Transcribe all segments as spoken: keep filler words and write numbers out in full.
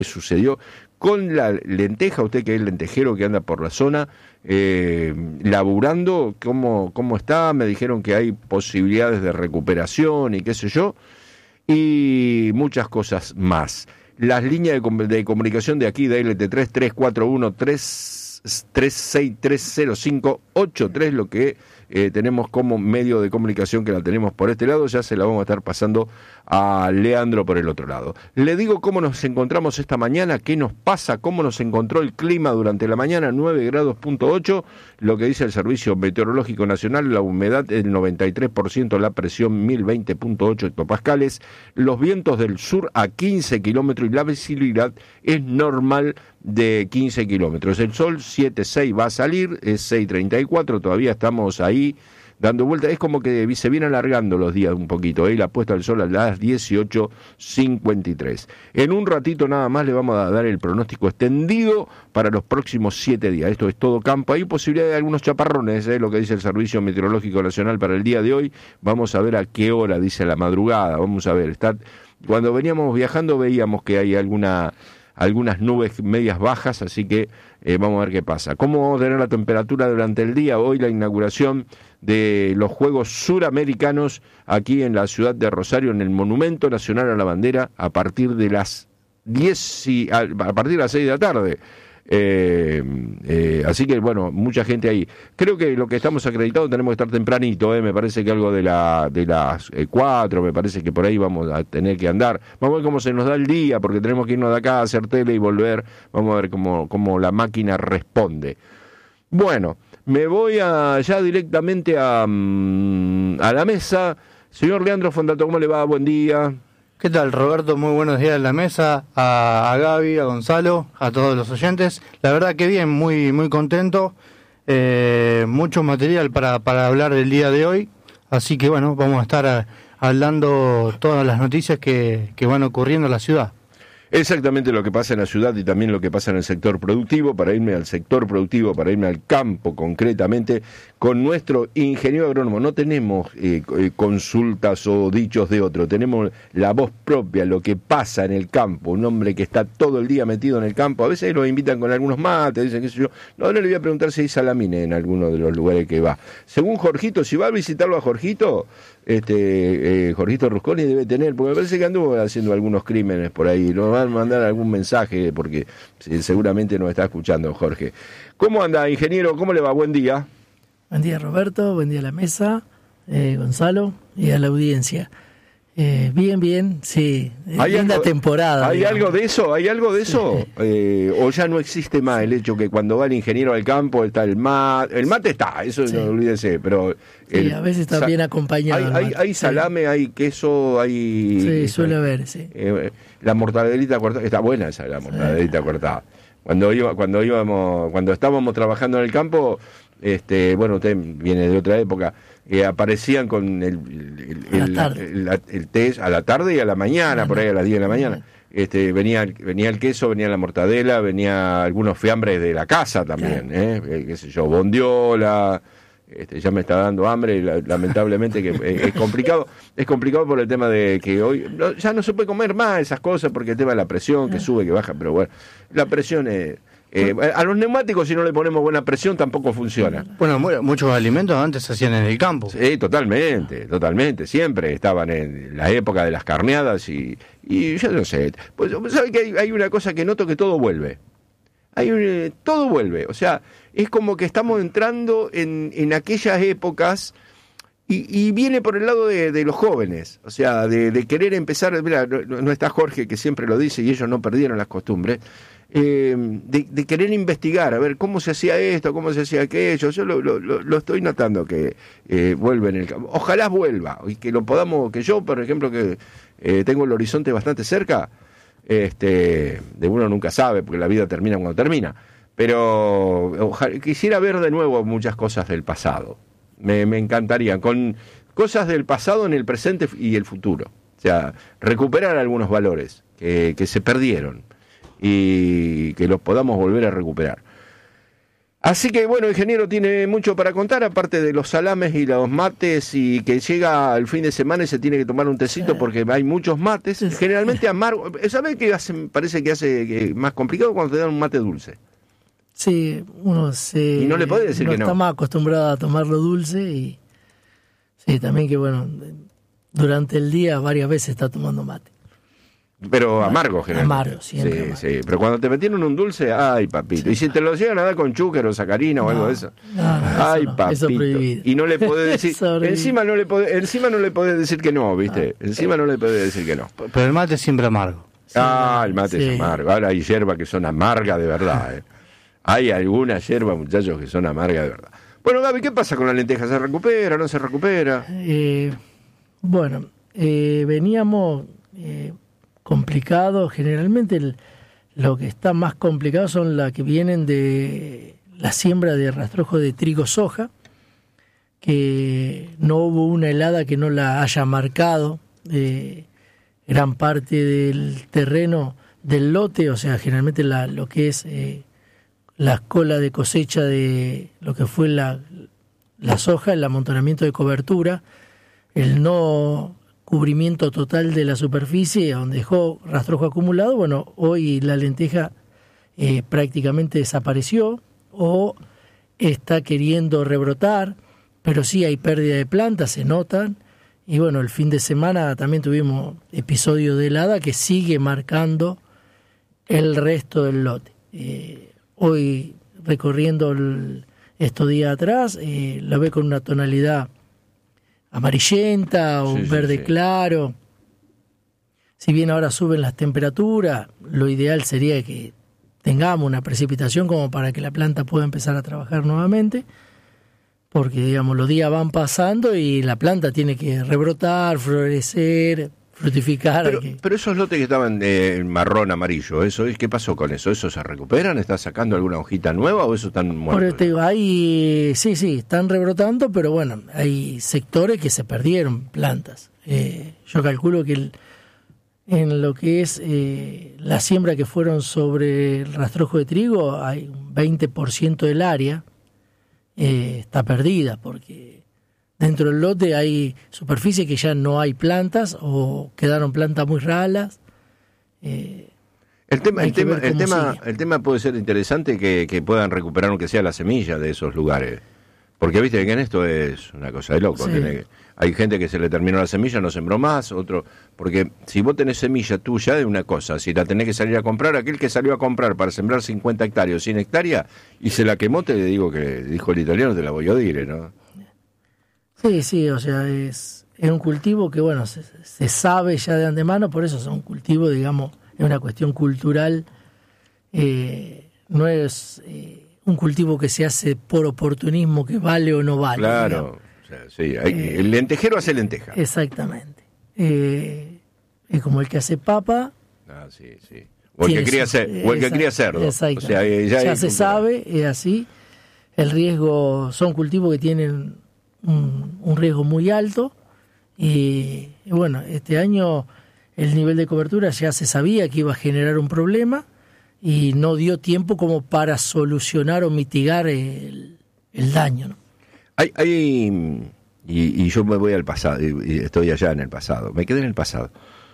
sucedió con la lenteja, usted que es lentejero que anda por la zona, eh, laburando, ¿cómo, cómo está? Me dijeron que hay posibilidades de recuperación y qué sé yo, y muchas cosas más. Las líneas de, com- de comunicación de aquí, de L T tres, tres cuatro uno, tres seis tres cero cinco ocho tres, lo que eh, tenemos como medio de comunicación, que la tenemos por este lado, ya se la vamos a estar pasando a Leandro por el otro lado. Le digo cómo nos encontramos esta mañana, qué nos pasa, cómo nos encontró el clima durante la mañana, nueve grados punto ocho, lo que dice el Servicio Meteorológico Nacional, la humedad el noventa y tres por ciento, la presión mil veinte punto ocho hectopascales, los vientos del sur a quince kilómetros y la visibilidad es normal de quince kilómetros. El sol siete seis va a salir, es seis treinta y cuatro, todavía estamos ahí dando vueltas, es como que se vienen alargando los días un poquito, ¿eh? La puesta del sol a las dieciocho cincuenta y tres. En un ratito nada más le vamos a dar el pronóstico extendido para los próximos siete días. Esto es todo campo. Hay posibilidad de algunos chaparrones, ¿eh? Lo que dice el Servicio Meteorológico Nacional para el día de hoy. Vamos a ver a qué hora, dice la madrugada. Vamos a ver. Está... Cuando veníamos viajando veíamos que hay alguna... algunas nubes medias bajas, así que eh, vamos a ver qué pasa. ¿Cómo vamos a tener la temperatura durante el día? Hoy la inauguración de los Juegos Suramericanos aquí en la ciudad de Rosario, en el Monumento Nacional a la Bandera, a partir de las diez y, a, a partir de las seis de la tarde. Eh, eh, así que bueno, mucha gente ahí. Creo que lo que estamos acreditados tenemos que estar tempranito, eh, me parece que algo de la de las eh, cuatro, me parece que por ahí vamos a tener que andar. Vamos a ver cómo se nos da el día, porque tenemos que irnos de acá a hacer tele y volver. Vamos a ver cómo, cómo la máquina responde. Bueno, me voy a, ya directamente a, a la mesa. Señor Leandro Fondato, ¿cómo le va? Buen día. ¿Qué tal, Roberto? Muy buenos días en la mesa, a, a Gaby, a Gonzalo, a todos los oyentes. La verdad que bien, muy muy contento, eh, mucho material para, para hablar del día de hoy, así que bueno, vamos a estar a, hablando todas las noticias que, que van ocurriendo en la ciudad. Exactamente lo que pasa en la ciudad y también lo que pasa en el sector productivo. Para irme al sector productivo, para irme al campo concretamente, con nuestro ingeniero agrónomo. No tenemos eh, consultas o dichos de otro, tenemos la voz propia, lo que pasa en el campo. Un hombre que está todo el día metido en el campo. A veces lo invitan con algunos mates, dicen qué sé yo. No, ahora le voy a preguntar si hay salamine en alguno de los lugares que va. Según Jorgito, si va a visitarlo a Jorgito, este eh, Jorgito Rusconi debe tener, porque me parece que anduvo haciendo algunos crímenes por ahí. Nos van a mandar algún mensaje, porque seguramente nos está escuchando Jorge. ¿Cómo anda, ingeniero? ¿Cómo le va? Buen día. Buen día, Roberto. Buen día a la mesa, eh, Gonzalo, y a la audiencia. Eh, bien, bien, sí. ¿Hay linda algo, temporada. ¿Hay digamos. algo de eso? ¿Hay algo de eso? Sí. Eh, ¿O ya no existe más el hecho que cuando va el ingeniero al campo está el mate? El mate está, eso sí. No olvídese, pero... El, sí, a veces está bien acompañado. Hay, hay, hay salame, sí. Hay queso, hay... Sí, suele haber, sí. Eh, la mortadelita cortada, está buena esa, la mortadelita sí. cortada. Cuando iba, cuando íbamos, cuando estábamos trabajando en el campo, este, bueno, usted viene de otra época, eh, aparecían con el, el, el, el, el, el té a la tarde y a la mañana, por ahí a las diez de la mañana. Este, venía, venía el queso, venía la mortadela, venía algunos fiambres de la casa también, claro. eh, qué sé yo, bondiola. Este, ya me está dando hambre y la, lamentablemente que es, es complicado es complicado por el tema de que hoy no, ya no se puede comer más esas cosas porque el tema de la presión que sube, que baja, pero bueno, la presión es, eh, a los neumáticos si no le ponemos buena presión tampoco funciona. Bueno, muchos alimentos antes se hacían en el campo. Sí, totalmente, totalmente, siempre estaban en la época de las carneadas y, y yo no sé, pues sabe que hay, hay una cosa que noto, que todo vuelve. Hay un, todo vuelve, o sea, es como que estamos entrando en, en aquellas épocas y, y viene por el lado de, de los jóvenes, o sea, de, de querer empezar, mira, no, no está Jorge que siempre lo dice y ellos no perdieron las costumbres, eh, de, de querer investigar, a ver cómo se hacía esto, cómo se hacía aquello. Yo lo, lo, lo estoy notando que eh, vuelve en el campo, ojalá vuelva y que lo podamos, que yo, por ejemplo, que eh, tengo el horizonte bastante cerca. Este, de uno nunca sabe porque la vida termina cuando termina, pero ojalá, quisiera ver de nuevo muchas cosas del pasado, me, me encantaría, con cosas del pasado en el presente y el futuro, o sea, recuperar algunos valores que, que se perdieron y que los podamos volver a recuperar. Así que bueno, ingeniero tiene mucho para contar, aparte de los salames y los mates, y que llega el fin de semana y se tiene que tomar un tecito porque hay muchos mates, generalmente amargo. ¿Sabes qué hace, parece que hace que más complicado cuando te dan un mate dulce? Sí, uno se... Y no le podés decir no que no. está más acostumbrado a tomarlo dulce y... Sí, también que bueno, durante el día varias veces está tomando mate. Pero amargo, generalmente. Amargo, siempre Sí, amargo. sí. Pero cuando te metieron un dulce, ay, papito. Sí. Y si te lo llegan a dar con chúcar o sacarina o no, algo de eso. No, no, ay, eso no, papito. eso prohibido. Y no le podés decir. encima no le podés, encima no le podés decir que no, ¿viste? Ah, encima no le podés decir que no. Pero el mate es siempre amargo. Sí, ah, el mate sí. es amargo. Ahora hay hierbas que son amargas de verdad, ¿eh? Hay algunas hierbas, muchachos, que son amargas de verdad. Bueno, Gaby, ¿qué pasa con la lenteja? ¿Se recupera, no se recupera? Eh, bueno, eh, veníamos... Eh, complicado, generalmente el, lo que está más complicado son las que vienen de la siembra de rastrojo de trigo soja, que no hubo una helada que no la haya marcado, eh, gran parte del terreno del lote, o sea, generalmente la, lo que es eh, la cola de cosecha de lo que fue la, la soja, el amontonamiento de cobertura, el no cubrimiento total de la superficie, donde dejó rastrojo acumulado. Bueno, hoy la lenteja eh, prácticamente desapareció o está queriendo rebrotar, pero sí hay pérdida de plantas, se notan. Y bueno, el fin de semana también tuvimos episodio de helada que sigue marcando el resto del lote. Eh, hoy, recorriendo el, estos días atrás, eh, lo ve con una tonalidad amarillenta o sí, verde sí, sí. claro. Si bien ahora suben las temperaturas, lo ideal sería que tengamos una precipitación como para que la planta pueda empezar a trabajar nuevamente, porque digamos los días van pasando y la planta tiene que rebrotar, florecer, fructificar. Pero, que... pero esos lotes que estaban eh, marrón, amarillo, eso, ¿qué pasó con eso? ¿Eso se recuperan? ¿Está sacando alguna hojita nueva o eso están muertos? Por te digo, hay, sí, sí, están rebrotando, pero bueno, hay sectores que se perdieron plantas. Eh, yo calculo que el, en lo que es eh, la siembra que fueron sobre el rastrojo de trigo, hay un veinte por ciento del área eh, está perdida, porque dentro del lote hay superficie que ya no hay plantas o quedaron plantas muy ralas. Eh, el tema, el tema, el tema, el tema puede ser interesante que, que puedan recuperar aunque sea la semilla de esos lugares. Porque viste que en esto es una cosa de loco. Sí. Tiene, hay gente que se le terminó la semilla, no sembró más, otro. Porque si vos tenés semilla tuya es una cosa, si la tenés que salir a comprar, aquel que salió a comprar para sembrar cincuenta hectáreas o cien hectáreas y se la quemó, te digo que dijo el italiano, te la voy a dire, ¿no? Sí, sí, o sea, es, es un cultivo que, bueno, se, se sabe ya de antemano, por eso es un cultivo, digamos, es una cuestión cultural, eh, no es eh, un cultivo que se hace por oportunismo, que vale o no vale. Claro, o sea, sí, hay, eh, el lentejero hace lenteja. Exactamente. Eh, es como el que hace papa. Ah, sí, sí. O el que cría cer- o el que cría cerdo. O sea, ya, ya se sabe, es así. El riesgo, son cultivos que tienen Un, un riesgo muy alto y, y bueno, este año el nivel de cobertura ya se sabía que iba a generar un problema y no dio tiempo como para solucionar o mitigar el, el daño, ¿no? Hay, hay y, y yo me voy al pasado, y estoy allá en el pasado, me quedé en el pasado.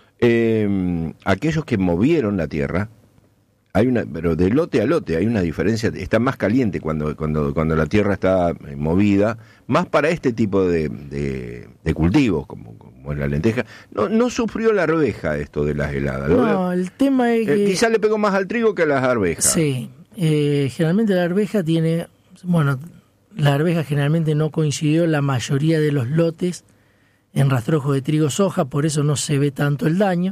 Eh, aquellos que movieron la tierra, hay una, pero de lote a lote hay una diferencia, está más caliente cuando cuando cuando la tierra está movida, más para este tipo de, de, de cultivos como, como la lenteja. No no sufrió la arveja esto de las heladas. No, el tema es que... Eh, quizás le pegó más al trigo que a las arvejas. Sí, eh, generalmente la arveja tiene, bueno, la arveja generalmente no coincidió la mayoría de los lotes en rastrojo de trigo soja, por eso no se ve tanto el daño.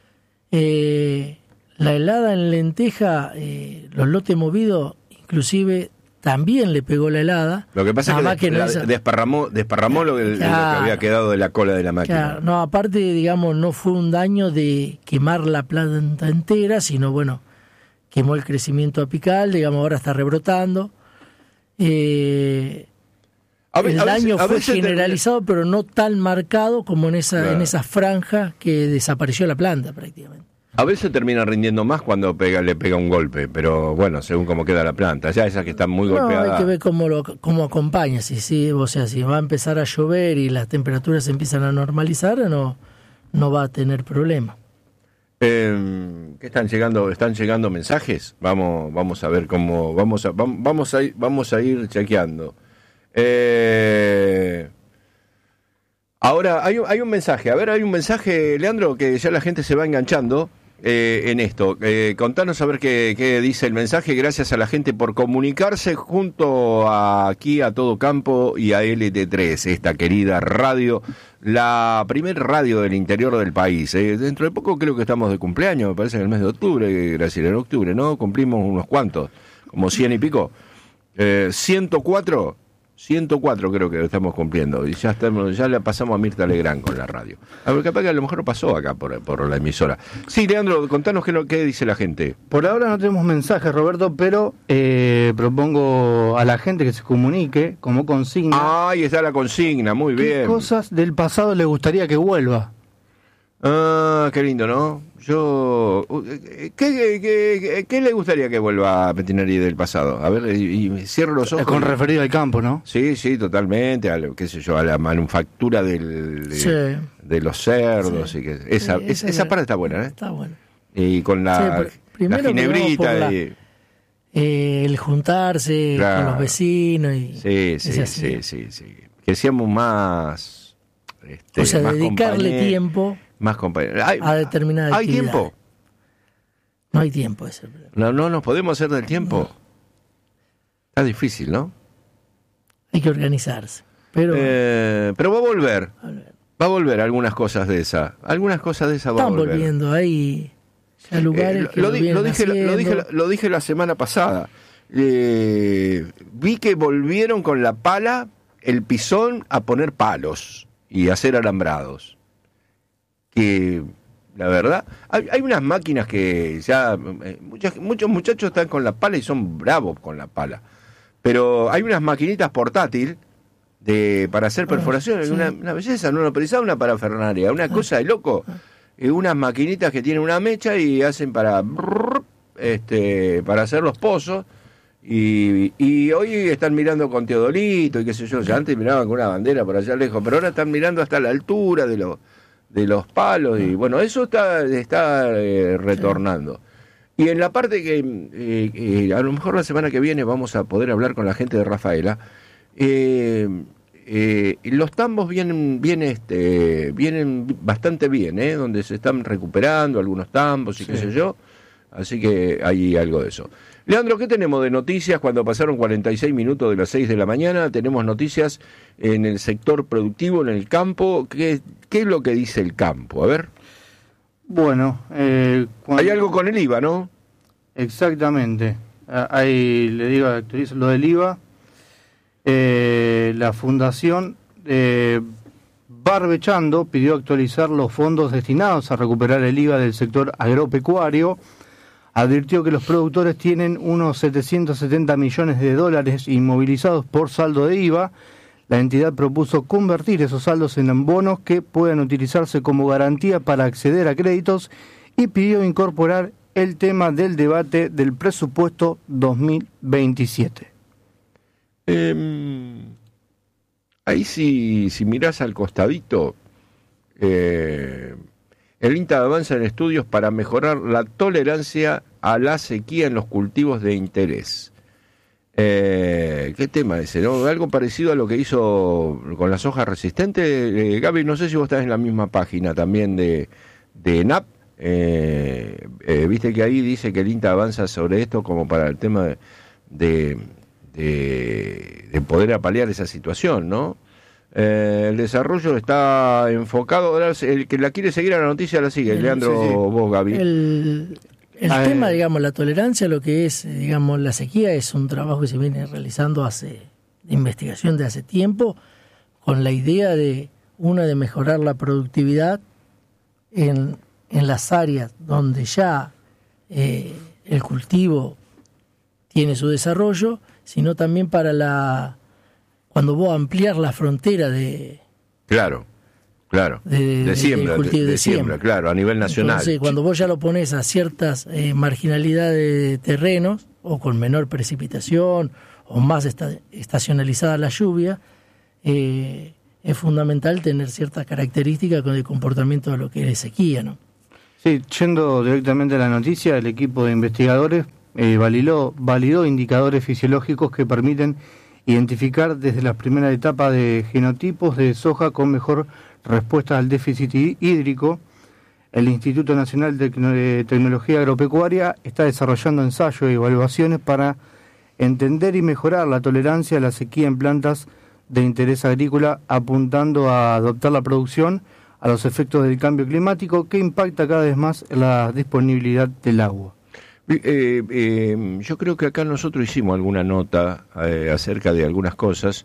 Eh... La helada en lenteja, eh, los lotes movidos, inclusive también le pegó la helada. Lo que pasa es que, que no es... desparramó, desparramó lo, que, claro, lo que había quedado de la cola de la máquina. Claro, no, aparte, digamos, no fue un daño de quemar la planta entera, sino, bueno, quemó el crecimiento apical, digamos, ahora está rebrotando. Eh, a ver, el a daño veces, fue generalizado, te... pero no tan marcado como en esa, claro. en esa franja que desapareció la planta prácticamente. A veces termina rindiendo más cuando pega, le pega un golpe, pero bueno, según cómo queda la planta. Ya esas que están muy no, golpeadas. hay que ver cómo lo cómo acompaña. Si, si, o sea, si va a empezar a llover y las temperaturas se empiezan a normalizar, no, no va a tener problema. Eh, ¿Qué están llegando? ¿Están llegando mensajes? Vamos, vamos a ver cómo vamos a vamos a ir, vamos a ir chequeando. Eh, ahora hay un, hay un mensaje. A ver, hay un mensaje, Leandro, que ya la gente se va enganchando. Eh, en esto, eh, contanos a ver qué, qué dice el mensaje. Gracias a la gente por comunicarse junto a, aquí a Todo Campo y a L T tres, esta querida radio, la primer radio del interior del país. Eh, dentro de poco creo que estamos de cumpleaños, me parece en el mes de octubre, Graciela, en octubre, ¿no? Cumplimos unos cuantos, como cien y pico. Eh, ciento cuatro ciento cuatro creo que estamos cumpliendo y ya estamos, ya le pasamos a Mirta Legrand con la radio. A ver, capaz que a lo mejor pasó acá por, por la emisora. Sí, Leandro, contanos qué, qué dice la gente. Por ahora no tenemos mensajes, Roberto, pero eh, propongo a la gente que se comunique como consigna. Ah, ahí está la consigna, muy bien. ¿Qué cosas del pasado le gustaría que vuelva? Ah, qué lindo, ¿no? Yo... ¿Qué, qué, qué, qué le gustaría que vuelva a Pettinari del pasado? A ver, y, y cierro los ojos. Con referido al campo, ¿no? Sí, sí, totalmente, a lo, qué sé yo, a la manufactura del, de, Sí. de los cerdos. Sí. Y que, esa, Sí, esa, esa esa la- parte está buena, ¿eh? Está bueno. Y con la, Sí, pr- la primero ginebrita. que vamos por y- Eh, el juntarse Claro. con los vecinos y Sí, sí, ese así. sí, sí, sí. Que seamos más... Este, o sea, más dedicarle compañeros, tiempo Más compañeros. Hay, a determinada ¿Hay actividad. tiempo? No hay tiempo ese problema. No, no nos podemos hacer del tiempo. Está difícil, ¿no? Hay que organizarse. Pero Eh, pero va a volver. a ver, Va a volver algunas cosas de esa. Algunas cosas de esa va a están volver. volviendo. Hay ya lugares Eh, que lo, lo, di- vienen lo dije, la- lo, dije, haciendo. la- lo dije la semana pasada. Eh, vi que volvieron con la pala, el pisón, a poner palos y a hacer alambrados. Que, la verdad, hay, hay unas máquinas que ya... eh, muchas- muchos muchachos están con la pala y son bravos con la pala. Pero hay unas maquinitas portátil de para hacer perforaciones, sí. una, una belleza, no, no precisaba una parafernalia, una cosa de loco. Eh, unas maquinitas que tienen una mecha y hacen para brrr, este para hacer los pozos y, y hoy están mirando con Teodolito y qué sé yo, ya antes miraban con una bandera por allá lejos, pero ahora están mirando hasta la altura de los de los palos y bueno, eso está está eh, retornando. Y en la parte que eh, eh, a lo mejor la semana que viene vamos a poder hablar con la gente de Rafaela, eh, eh, los tambos vienen, vienen, este, vienen bastante bien, ¿eh? Donde se están recuperando algunos tambos y Sí. qué sé yo, así que hay algo de eso. Leandro, ¿qué tenemos de noticias cuando pasaron cuarenta y seis minutos de las seis de la mañana? Tenemos noticias en el sector productivo, en el campo. ¿Qué, qué es lo que dice el campo? A ver. Bueno, eh, cuando- Hay algo con el I V A, ¿no? Exactamente. Ah, Ahí le digo, actualizo lo del I V A. Eh, la Fundación eh, Barbechando pidió actualizar los fondos destinados a recuperar el I V A del sector agropecuario. Advirtió que los productores tienen unos setecientos setenta millones de dólares inmovilizados por saldo de I V A. La entidad propuso convertir esos saldos en bonos que puedan utilizarse como garantía para acceder a créditos y pidió incorporar el tema del debate del presupuesto dos mil veintisiete. Eh, ahí si, si mirás al costadito, eh, el INTA avanza en estudios para mejorar la tolerancia a la sequía en los cultivos de interés. Eh, ¿Qué tema ese? ¿No? Algo parecido a lo que hizo con las hojas resistentes. Eh, Gaby, no sé si vos estás en la misma página también de, de ENAP. Eh, eh, Viste que ahí dice que el INTA avanza sobre esto como para el tema de... de De, de poder apalear esa situación, ¿no? Eh, el desarrollo está enfocado, ahora el que la quiere seguir a la noticia la sigue, El- Leandro, sí, sí. vos, Gaby. El, el Ah, tema, eh. digamos, la tolerancia, lo que es, eh, digamos, la sequía es un trabajo que se viene realizando hace, de investigación de hace tiempo, con la idea de, una, de mejorar la productividad en, en las áreas donde ya eh, el cultivo tiene su desarrollo, sino también para la, cuando vos ampliar la frontera de, Claro. Claro, de, de siembra, de, de, de siembra, claro, a nivel nacional. Entonces, cuando vos ya lo pones a ciertas eh, marginalidades de terrenos, o con menor precipitación, o más esta, estacionalizada la lluvia, eh, es fundamental tener ciertas características con el comportamiento de lo que es sequía, ¿no? Sí, yendo directamente a la noticia, el equipo de investigadores eh, validó, validó indicadores fisiológicos que permiten identificar desde las primeras etapas de genotipos de soja con mejor respuesta al déficit hídrico. El Instituto Nacional de Tecnología Agropecuaria está desarrollando ensayos y evaluaciones para entender y mejorar la tolerancia a la sequía en plantas de interés agrícola, apuntando a adoptar la producción a los efectos del cambio climático que impacta cada vez más la disponibilidad del agua. Eh, eh, yo creo que acá nosotros hicimos alguna nota eh, acerca de algunas cosas.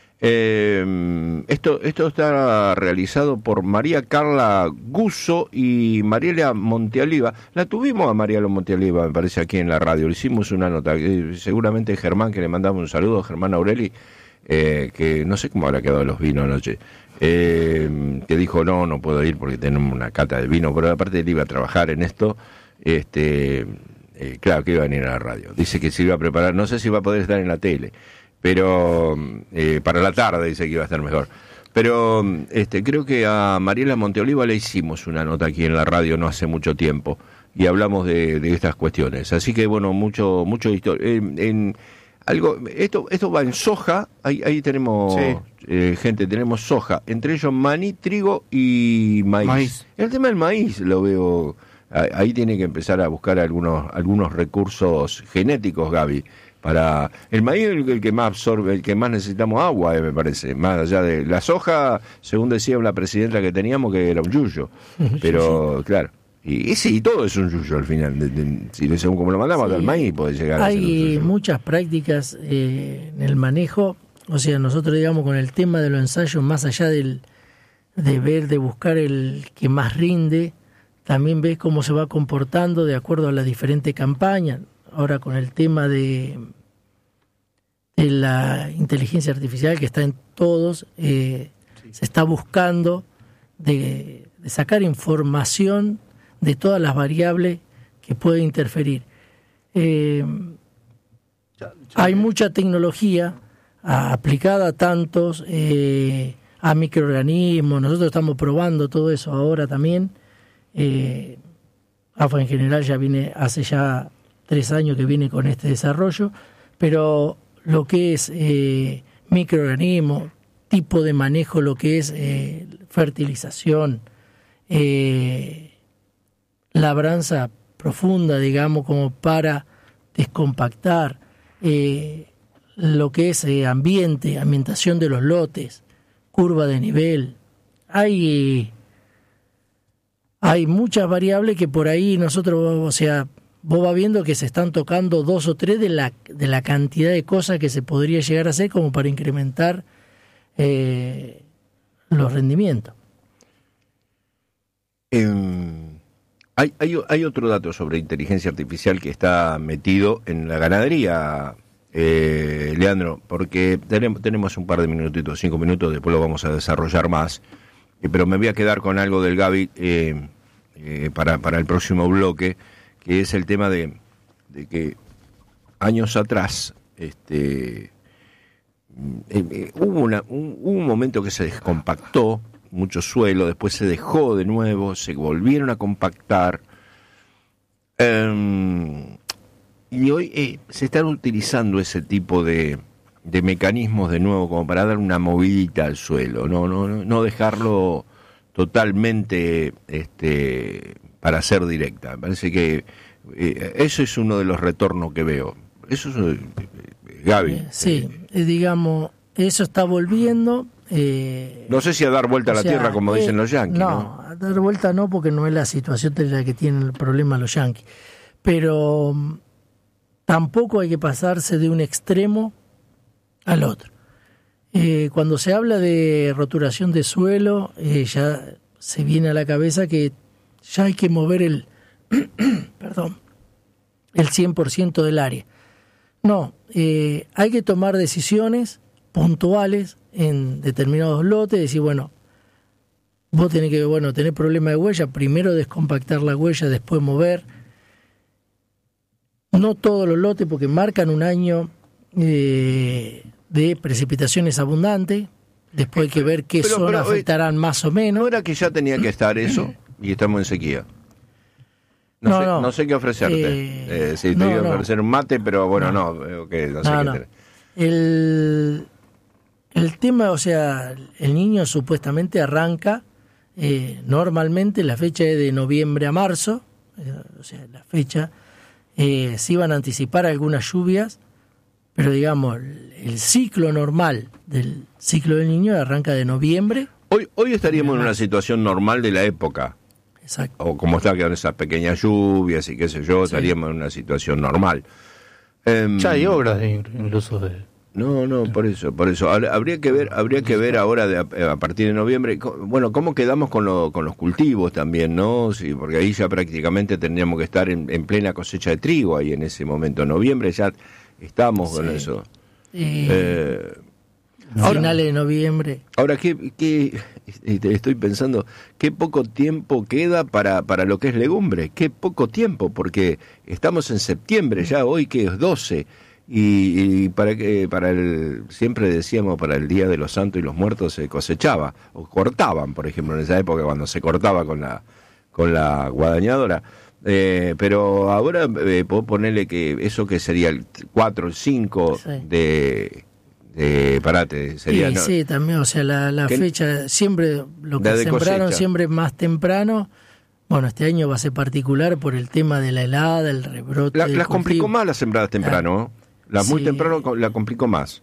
Eh, esto, esto está realizado por María Carla Gusso y Mariela Montealiva. La tuvimos a Mariela Montealiva, me parece, aquí en la radio. Le hicimos una nota. Eh, seguramente Germán, que le mandamos un saludo, Germán Aureli, eh, que no sé cómo habrá quedado los vinos anoche, eh, que dijo, no, no puedo ir porque tenemos una cata de vino, pero aparte él iba a trabajar en esto. Este, eh, claro que iba a venir a la radio. Dice que se iba a preparar, no sé si va a poder estar en la tele, pero eh, para la tarde dice que iba a estar mejor. Pero este, creo que a Mariela Monteoliva le hicimos una nota aquí en la radio no hace mucho tiempo y hablamos de, de estas cuestiones. Así que bueno, mucho mucho historia. En, en algo, esto esto va en soja. Ahí ahí tenemos sí. eh, gente, tenemos soja, entre ellos maní, trigo y maíz. maíz. El tema del maíz lo veo. Ahí tiene que empezar a buscar algunos algunos recursos genéticos, Gaby. Para el maíz, el, el que más absorbe, el que más necesitamos agua, eh, me parece, más allá de la soja, según decía la presidenta que teníamos, que era un yuyo, pero sí. Claro, y, y sí, todo es un yuyo al final, de, de, si según como lo mandamos, sí. Al maíz puede llegar Hay a ser un yuyo. Muchas prácticas eh, en el manejo, o sea, nosotros digamos con el tema de los ensayos, más allá del de ver, de buscar el que más rinde, también ves cómo se va comportando de acuerdo a las diferentes campañas. Ahora con el tema de, de la inteligencia artificial que está en todos, eh, sí. Se está buscando de, de sacar información de todas las variables que pueden interferir. Eh, ya, ya hay mucha tecnología a, aplicada a tantos, eh, a microorganismos. Nosotros estamos probando todo eso ahora también. Eh, A F A en general ya viene hace ya tres años que viene con este desarrollo, pero lo que es eh, microorganismo, tipo de manejo, lo que es eh, fertilización, eh, labranza profunda, digamos, como para descompactar, eh, lo que es eh, ambiente, ambientación de los lotes, curva de nivel. Hay, hay muchas variables que por ahí nosotros, o sea, vos vas viendo que se están tocando dos o tres de la, de la cantidad de cosas que se podría llegar a hacer como para incrementar eh, los rendimientos. Eh, hay, hay, hay otro dato sobre inteligencia artificial que está metido en la ganadería, eh, Leandro, porque tenemos, tenemos un par de minutitos, cinco minutos, después lo vamos a desarrollar más, eh, pero me voy a quedar con algo del Gaby eh, eh, para, para el próximo bloque, que es el tema de, de que años atrás este, eh, eh, hubo, una, un, hubo un momento que se descompactó mucho suelo, después se dejó de nuevo, se volvieron a compactar, eh, y hoy eh, se están utilizando ese tipo de, de mecanismos de nuevo como para dar una movidita al suelo, no, no, no dejarlo totalmente este, para ser directa. Me parece que eh, eso es uno de los retornos que veo. Eso es, eh, Gaby. Eh, sí, eh, digamos, eso está volviendo. Eh, no sé si a dar vuelta a la sea, tierra, como eh, dicen los yanquis. No, no, a dar vuelta no, porque no es la situación de la que tienen el problema los yanquis. Pero um, tampoco hay que pasarse de un extremo al otro. Eh, cuando se habla de roturación de suelo, eh, ya se viene a la cabeza que ya hay que mover el perdón, el cien por ciento del área. No, eh, hay que tomar decisiones puntuales en determinados lotes, decir, bueno, vos tenés que, bueno, tener problema de huella, primero descompactar la huella, después mover. No todos los lotes, porque marcan un año eh, de precipitaciones abundantes, después hay que ver qué pero, zonas pero, afectarán más o menos. ¿No era que ya tenía que estar eso y estamos en sequía? No, no, sé, no. no sé qué ofrecerte. Eh, eh, sí, te no, iba a no. ofrecer un mate, pero bueno, no, no, okay, no sé no, qué no. tener. El, el tema, o sea, el niño supuestamente arranca, eh, normalmente la fecha es de noviembre a marzo, eh, o sea, la fecha, eh, se iban a anticipar algunas lluvias, pero digamos, el, el ciclo normal del ciclo del niño arranca de noviembre. Hoy, hoy estaríamos en una situación normal de la época. Exacto. O como está quedando esas pequeñas lluvias y qué sé yo, Sí. estaríamos en una situación normal. Eh, Ya hay obras de, incluso de... No, no, por eso, por eso. Habría habría que ver, habría que ver ahora de, a, a partir de noviembre, co- bueno, cómo quedamos con, lo, con los cultivos también, ¿no? Sí, porque ahí ya prácticamente tendríamos que estar en, en plena cosecha de trigo ahí en ese momento. En noviembre ya estamos con Sí. eso. Eh, Eh, ahora, finales de noviembre. ahora ¿qué, qué, estoy pensando, qué poco tiempo queda para, para lo que es legumbre, qué poco tiempo, porque estamos en septiembre ya, hoy que es doce. Y, y para que para el siempre decíamos para el Día de los Santos y los Muertos se cosechaba o cortaban, por ejemplo, en esa época cuando se cortaba con la con la guadañadora, eh, pero ahora eh, puedo ponerle que eso que sería el cuatro, el cinco Sí. de de parate sería, Sí, ¿no? sí, también, o sea, la, la ¿Qué? fecha, siempre lo que La de sembraron cosecha. siempre más temprano. Bueno, este año va a ser particular por el tema de la helada, el rebrote. La- del las complicó cultivo. más las sembradas temprano, ¿no? Las muy Sí. temprano co- la complicó más.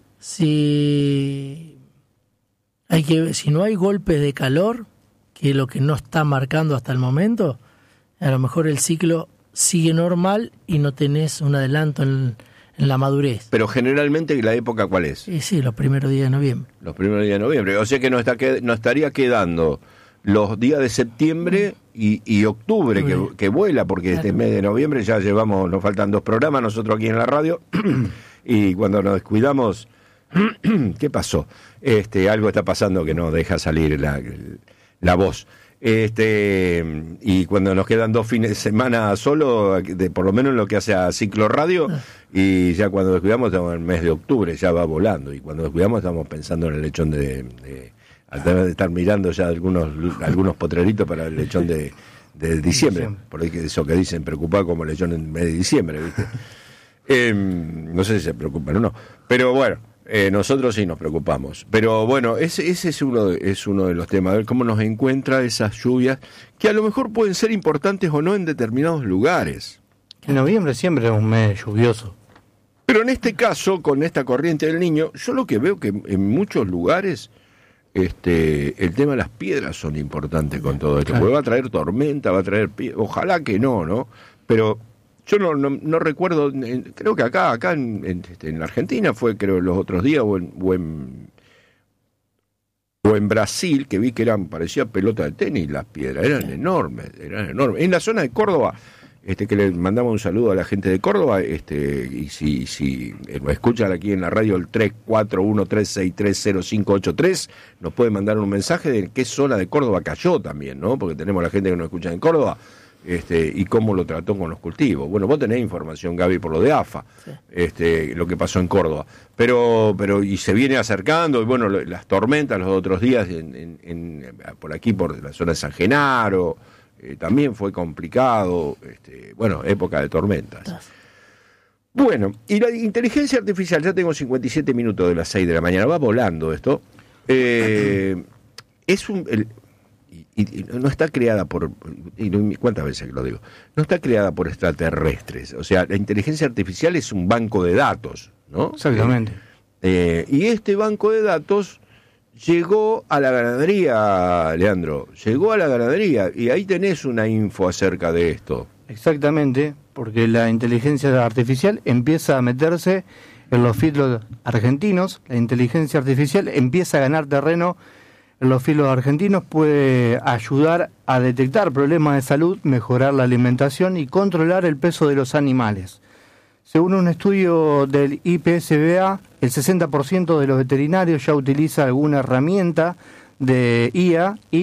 Si hay que, si no hay golpes de calor, que es lo que no está marcando hasta el momento, a lo mejor el ciclo sigue normal y no tenés un adelanto en, en la madurez. Pero generalmente la época ¿cuál es? Sí, sí, los primeros días de noviembre. Los primeros días de noviembre. O sea que nos, está que, nos estaría quedando los días de septiembre y, y octubre, que, que vuela, porque este mes de noviembre ya llevamos, nos faltan dos programas nosotros aquí en la radio, y cuando nos descuidamos, ¿qué pasó? Este, algo está pasando que no deja salir la, la voz. Este, y cuando nos quedan dos fines de semana solo, de, por lo menos en lo que hace a Ciclo Radio, y ya cuando descuidamos estamos en el mes de octubre, ya va volando, y cuando descuidamos estamos pensando en el lechón de... de al tener de estar mirando ya algunos algunos potreritos para el lechón de, de diciembre, por ahí que eso que dicen, preocupado como lechón en mes de diciembre, ¿viste? Eh, no sé si se preocupan o no, pero bueno, eh, nosotros sí nos preocupamos. Pero bueno, ese, ese es, uno de, es uno de los temas, a ver cómo nos encuentra esas lluvias, que a lo mejor pueden ser importantes o no en determinados lugares. En noviembre siempre es un mes lluvioso. Pero en este caso, con esta corriente del Niño, yo lo que veo que en muchos lugares... Este, el tema de las piedras son importantes con todo esto, porque va a traer tormenta, va a traer pie... ojalá que no, ¿no? Pero yo no, no, no recuerdo, en, creo que acá, acá en, en, en la Argentina fue, creo, los otros días, o en, o en, o en Brasil, que vi que eran, parecía pelota de tenis las piedras, eran enormes, eran enormes. En la zona de Córdoba, este que le mandamos un saludo a la gente de Córdoba, este y si si eh, nos escuchan aquí en la radio el tres cuatro uno tres seis tres cero cinco ocho tres, nos puede mandar un mensaje de qué zona de Córdoba cayó también, ¿no? Porque tenemos la gente que nos escucha en Córdoba, este y cómo lo trató con los cultivos. Bueno, vos tenés información, Gaby, por lo de A F A, sí. este lo que pasó en Córdoba. Pero pero y se viene acercando, y bueno, lo, las tormentas los otros días en, en, en, por aquí, por la zona de San Genaro, Eh, también fue complicado, este, bueno, época de tormentas. Bueno, y la inteligencia artificial, ya tengo cincuenta y siete minutos de las seis de la mañana, va volando esto. Eh, es un... El, y, y no está creada por... Y ¿cuántas veces que lo digo? No está creada por extraterrestres. O sea, la inteligencia artificial es un banco de datos, ¿no? Exactamente. Eh, y este banco de datos... llegó a la ganadería, Leandro, llegó a la ganadería, y ahí tenés una info acerca de esto. Exactamente, porque la inteligencia artificial empieza a meterse en los filos argentinos, la inteligencia artificial empieza a ganar terreno en los filos argentinos, puede ayudar a detectar problemas de salud, mejorar la alimentación y controlar el peso de los animales. Según un estudio del I P S B A, el sesenta por ciento de los veterinarios ya utiliza alguna herramienta de I A y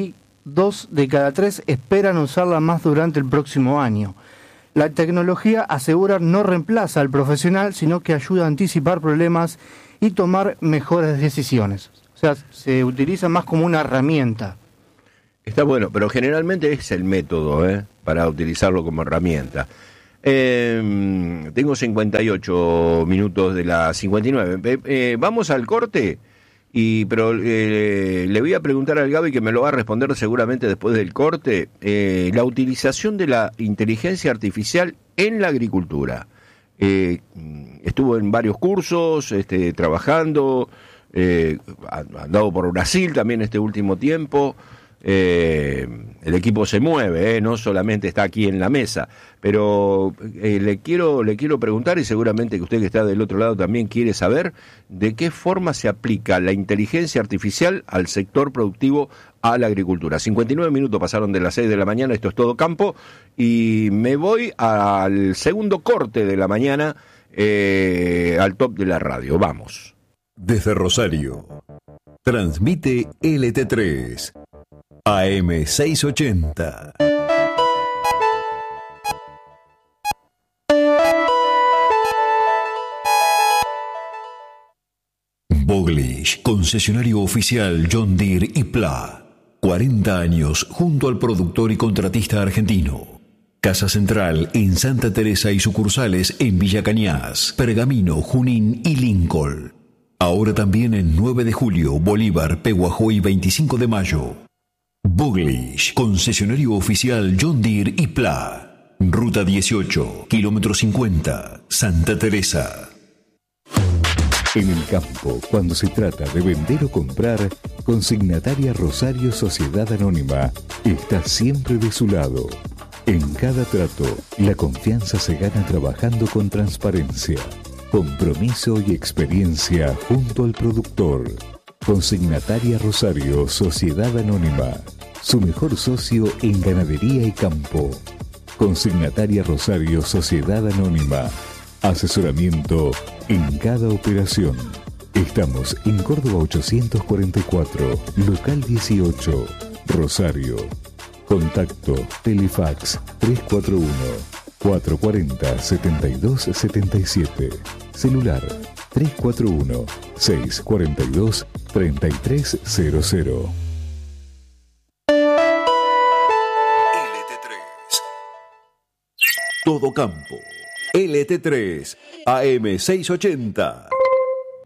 dos de cada tres esperan usarla más durante el próximo año. La tecnología, asegura, no reemplaza al profesional, sino que ayuda a anticipar problemas y tomar mejores decisiones. O sea, se utiliza más como una herramienta. Está bueno, pero generalmente es el método, ¿eh? Para utilizarlo como herramienta. Eh, tengo cincuenta y ocho minutos de las cincuenta y nueve. Eh, eh, vamos al corte, y pero eh, le voy a preguntar al Gaby, que me lo va a responder seguramente después del corte, eh, la utilización de la inteligencia artificial en la agricultura. Eh, estuvo en varios cursos, este, trabajando, eh, andado por Brasil también este último tiempo. Eh, el equipo se mueve, eh, no solamente está aquí en la mesa, pero eh, le quiero le quiero preguntar, y seguramente que usted que está del otro lado también quiere saber, de qué forma se aplica la inteligencia artificial al sector productivo, a la agricultura. cincuenta y nueve minutos pasaron de las seis de la mañana, esto es Todo Campo, y me voy al segundo corte de la mañana, eh, al top de la radio. Vamos. Desde Rosario, transmite L T tres. A M seiscientos ochenta. Boglish, concesionario oficial John Deere y Pla. cuarenta años junto al productor y contratista argentino. Casa central en Santa Teresa y sucursales en Villa Cañas, Pergamino, Junín y Lincoln. Ahora también en nueve de julio, Bolívar, Peguajó y veinticinco de mayo. Boglish, concesionario oficial John Deere y Pla. Ruta dieciocho, kilómetro cincuenta, Santa Teresa. En el campo, cuando se trata de vender o comprar, Consignataria Rosario Sociedad Anónima está siempre de su lado. En cada trato, la confianza se gana trabajando con transparencia, compromiso y experiencia junto al productor. Consignataria Rosario Sociedad Anónima, su mejor socio en ganadería y campo. Consignataria Rosario Sociedad Anónima, asesoramiento en cada operación. Estamos en Córdoba ochocientos cuarenta y cuatro, local dieciocho, Rosario. Contacto Telefax tres cuatro uno, cuatro cuatro cero, siete dos siete siete. Celular tres cuatro uno, seis cuatro dos, tres tres cero cero. L T tres. Todo Campo. L T tres. A M seiscientos ochenta.